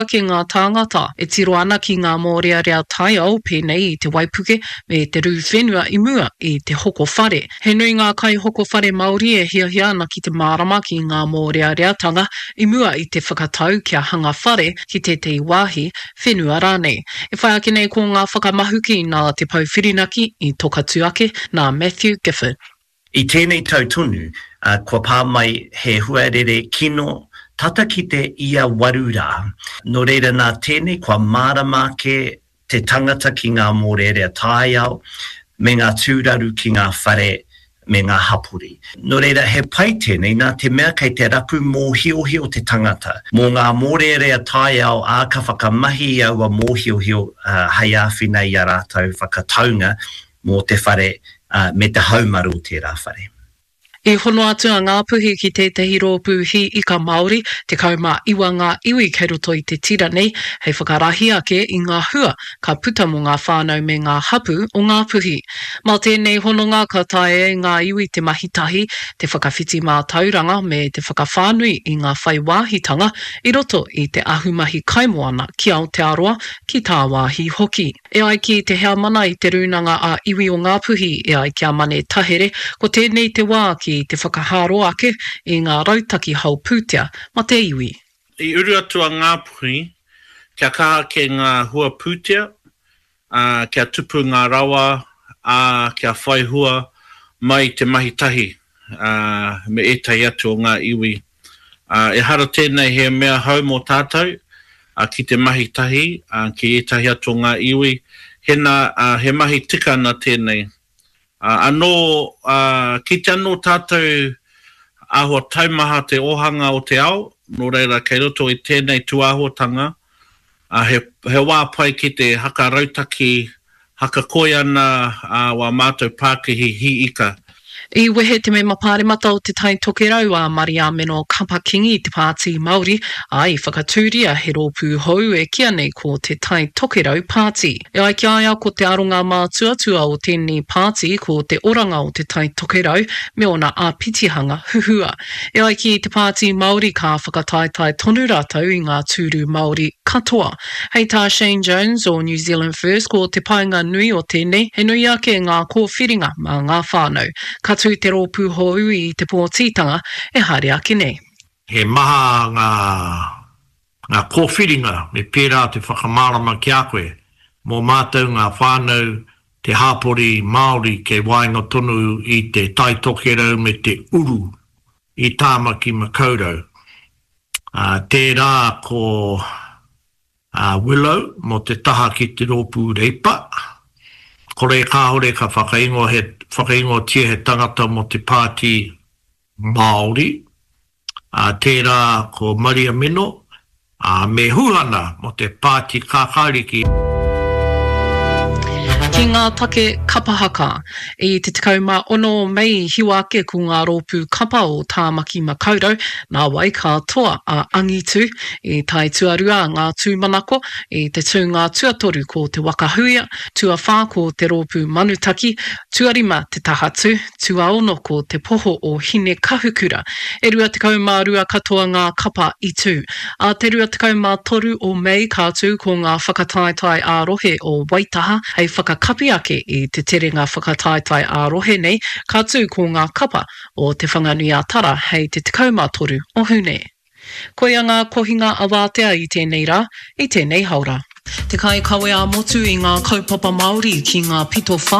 ki ngā tāngata e tiro ana ki ngā mōrearea tai au pēnei i te Waipuke me te rū whenua i mua i te hoko whare. He nui ngā kai hoko whare Māori e hiahia ana ki te mārama ki ngā mōreareatanga i mua i te whakatau kia hanga whare ki te wāhi whenua rānei. E whai ake nei ko ngā whakamahuki nā te pauwhirinaki i tokatu ake nā Matthew Gifford. I tēnei tautonu, kua pā mai he huarere kino tata ki te ia warura. No reira nā tēnei kua mārama ke te tangata ki ngā mōrearea tāiao, me ngā tūraru ki ngā whare, me ngā hapuri. No reira he pai tēnei nā te mea kei te rapu mōhiohio te tangata. Mō ngā mōrearea tāiao a ka whakamahi aua mōhiohio hei āwhina i a rātau whakataunga mō te whare me te haumaru te rā whare. I hono atu a ngā puhi ki tētahi rōpū hi ika Māori, te kaumā iwa ngā iwi kei roto i te tira nei, hei whakarahi ake i ngā hua, ka puta mo ngā whānau me ngā hapu o ngā puhi. Mā tēnei hononga ka tae ngā iwi te mahitahi, te whakawhiti mā tauranga me te whakawhānui i ngā whai wāhitanga, i roto i te ahumahi kaimoana ki Aotearoa ki tā wāhi hoki. E ai ki te hea mana i te runanga a iwi o ngā puhi, e ai kia mane tahere, ko tēnei te wā ki te whakaharo ake i ngā rautaki hau pūtea ma te iwi. I uru atua ngā puhi, kia kaha ke ngā hua pūtea, kia tupu ngā rawa, kia whai hua mai te mahitahi me etahi atu o ngā iwi. E hara tēnei he mea hau mō tātou ki te mahitahi, ki etahi atu o ngā iwi, he mahi tika na tēnei. Anō, ki te anō tātou āhua taumaha te ohanga o te ao, nō reira kei roto i tēnei tuāhuatanga, he wāpai ki te haka rautaki, haka koi ana wā mātou Pākihi hi ika. I wehe te me mapāremata o te tai tokerau a Maria Meno Kapakingi te Pāti Māori, ai whakatūria he rōpū hou e kia nei ko te tai tokerau Pāti. E ai ki aia ko te aronga mātuatua o tēnei Pāti ko te oranga o te tai tokerau me ona āpitihanga huhua. E ai ki te Pāti Māori ka whakataitai tonu rātou i ngā tūru Māori katoa. Hei tā Shane Jones o New Zealand First ko te painga nui o tēnei, he nui ake ngā kōwhiringa mā ngā whānau. Katu te rōpū hou i te pōtitanga e haere ake nei. He maha ngā kōwhiringa me pērā te whakamārama ki a koe, mō mātou ngā whānau te hāpori Māori ke wainga tonu i te tai tokerau me te uru i Tāmaki Makaurau. Tērā ko Willow mō te taha ki te rōpū reipa. Kore kāhore ka whakaingo tia he tangata mo te Pāti Māori. Tērā ko Maria Meno, me huhana mo te Pāti Kākāriki. Ki ngā take kapahaka, i te tekauma ono mei hiwa ake ko ngā rōpū kapa o Tāmaki Makaurau, nā wai ka toa a Angitu, i tai tuarua ngā tūmanako, i te tū ngā tuatoru ko te wakahuia, tuawhā ko te rōpū manutaki, tuarima te tahatu, tuaono ko te poho o hine kahukura, e rua tekauma rua katoa ngā kapa i tū. A te rua tekauma toru o mei kātū ko ngā whakataitai ārohe o Waitaha, hei whakakapi ake i te terenga whakataitai ārohe nei, kātū ko ngā kapa o te whanganui ātara hei te tekauma toru o hune. Koia ngā kohinga awātea i tēnei rā, i tēnei haura. Te kai kawe a motu i ngā kaupapa Māori ki ngā pito whā.